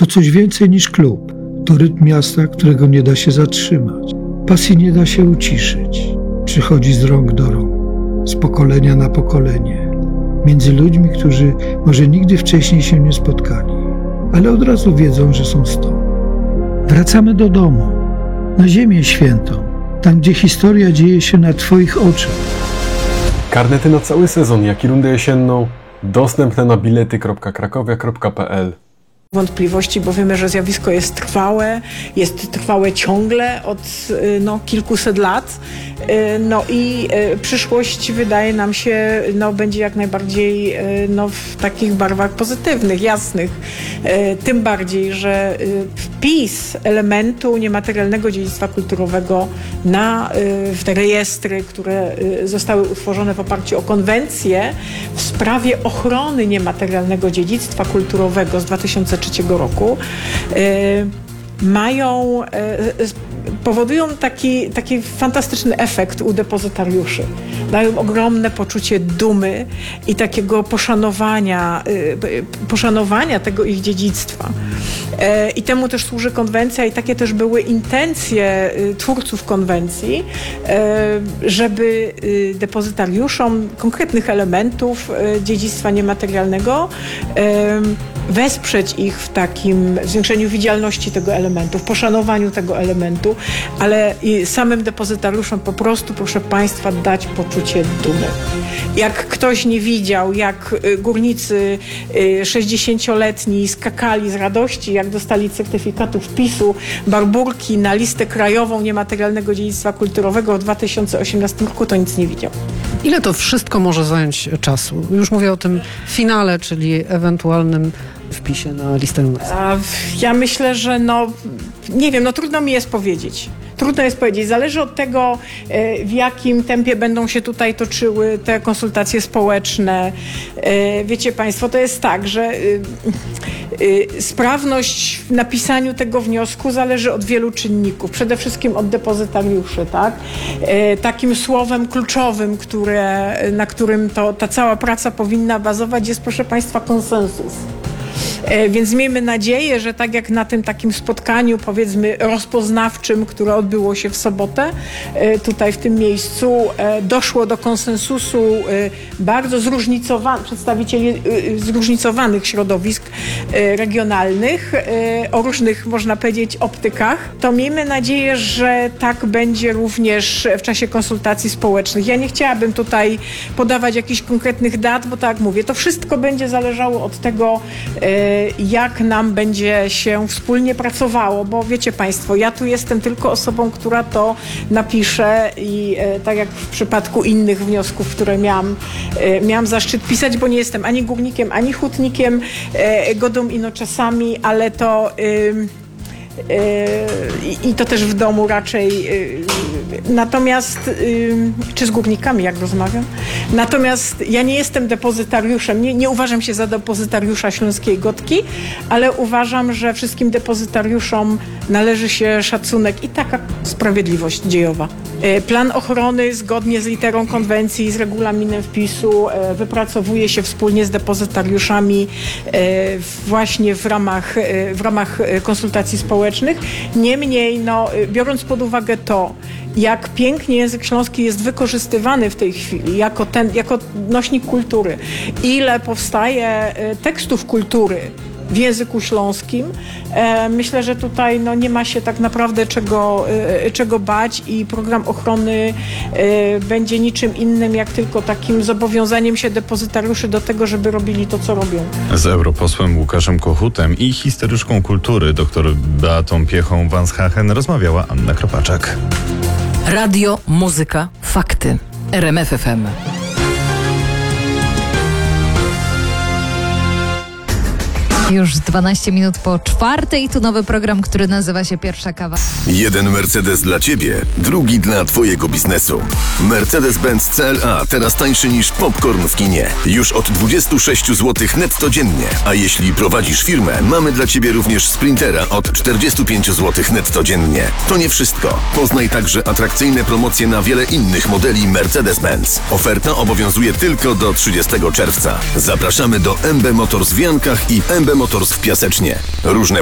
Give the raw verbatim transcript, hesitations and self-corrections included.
To coś więcej niż klub. To rytm miasta, którego nie da się zatrzymać. Pasji nie da się uciszyć. Przychodzi z rąk do rąk, z pokolenia na pokolenie. Między ludźmi, którzy może nigdy wcześniej się nie spotkali, ale od razu wiedzą, że są stąd. Wracamy do domu, na Ziemię Świętą, tam gdzie historia dzieje się na Twoich oczach. Karnety na cały sezon, jak i rundę jesienną, dostępne na bilety kropka krakowia kropka p l. Wątpliwości, bo wiemy, że zjawisko jest trwałe, jest trwałe ciągle od no, kilkuset lat. No i przyszłość, wydaje nam się, no, będzie jak najbardziej no, w takich barwach pozytywnych, jasnych. Tym bardziej, że wpis elementu niematerialnego dziedzictwa kulturowego na, w te rejestry, które zostały utworzone w oparciu o konwencję w sprawie ochrony niematerialnego dziedzictwa kulturowego z dwa tysiące trzeciego roku, mają, powodują taki, taki fantastyczny efekt u depozytariuszy. Dają ogromne poczucie dumy i takiego poszanowania, poszanowania tego ich dziedzictwa. I temu też służy konwencja i takie też były intencje twórców konwencji, żeby depozytariuszom konkretnych elementów dziedzictwa niematerialnego wesprzeć ich w takim zwiększeniu widzialności tego elementu, w poszanowaniu tego elementu, ale i samym depozytariuszom po prostu, proszę Państwa, dać poczucie dumy. Jak ktoś nie widział, jak górnicy sześćdziesięcioletni skakali z radości, jak dostali certyfikatu wpisu Barburki na listę krajową niematerialnego dziedzictwa kulturowego w dwa tysiące osiemnastym roku, to nic nie widział. Ile to wszystko może zająć czasu? Już mówię o tym finale, czyli ewentualnym wpisie na listę UNESCO. A ja myślę, że no, nie wiem, no trudno mi jest powiedzieć. Trudno jest powiedzieć. Zależy od tego, w jakim tempie będą się tutaj toczyły te konsultacje społeczne. Wiecie Państwo, to jest tak, że sprawność w napisaniu tego wniosku zależy od wielu czynników. Przede wszystkim od depozytariuszy, tak? Takim słowem kluczowym, które, na którym to, ta cała praca powinna bazować, jest, proszę Państwa, konsensus. Więc miejmy nadzieję, że tak jak na tym takim spotkaniu, powiedzmy, rozpoznawczym, które odbyło się w sobotę, tutaj w tym miejscu, doszło do konsensusu bardzo zróżnicowanych, przedstawicieli zróżnicowanych środowisk regionalnych, o różnych, można powiedzieć, optykach, to miejmy nadzieję, że tak będzie również w czasie konsultacji społecznych. Ja nie chciałabym tutaj podawać jakichś konkretnych dat, bo tak jak mówię, to wszystko będzie zależało od tego, jak nam będzie się wspólnie pracowało, bo wiecie Państwo, ja tu jestem tylko osobą, która to napisze i e, tak jak w przypadku innych wniosków, które miałam, e, miałam zaszczyt pisać, bo nie jestem ani górnikiem, ani hutnikiem, e, godą ino czasami, ale to e, Yy, i to też w domu raczej, yy, natomiast, yy, czy z górnikami jak rozmawiam, natomiast ja nie jestem depozytariuszem, nie, nie uważam się za depozytariusza Śląskiej Gotki, ale uważam, że wszystkim depozytariuszom należy się szacunek i taka sprawiedliwość dziejowa. Yy, plan ochrony zgodnie z literą konwencji, z regulaminem wpisu yy, wypracowuje się wspólnie z depozytariuszami yy, właśnie w ramach, yy, w ramach konsultacji społecznych. Niemniej, no, biorąc pod uwagę to, jak pięknie język śląski jest wykorzystywany w tej chwili jako, ten, jako nośnik kultury, ile powstaje tekstów kultury w języku śląskim, e, myślę, że tutaj no, nie ma się tak naprawdę czego, e, czego bać i program ochrony e, będzie niczym innym, jak tylko takim zobowiązaniem się depozytariuszy do tego, żeby robili to, co robią. Z europosłem Łukaszem Kochutem i historyczką kultury dr Beatą Piechą-Vanshagen rozmawiała Anna Kropaczak. Radio, muzyka, fakty. R M F F M. Już dwanaście minut po czwartej, tu nowy program, który nazywa się Pierwsza Kawa. Jeden Mercedes dla Ciebie, drugi dla Twojego biznesu. Mercedes-Benz C L A teraz tańszy niż popcorn w kinie. Już od dwadzieścia sześć złotych netto dziennie. A jeśli prowadzisz firmę, mamy dla Ciebie również Sprintera od czterdzieści pięć złotych netto dziennie. To nie wszystko. Poznaj także atrakcyjne promocje na wiele innych modeli Mercedes-Benz. Oferta obowiązuje tylko do trzydziestego czerwca. Zapraszamy do M B Motors w Jankach i M B Motors w Piasecznie. Różne